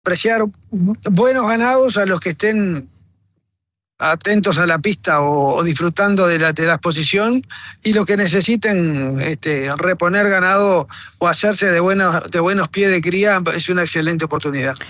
apreciar buenos ganados a los que estén atentos a la pista o disfrutando de la exposición, y los que necesiten reponer ganado o hacerse de buenos pies de cría, es una excelente oportunidad.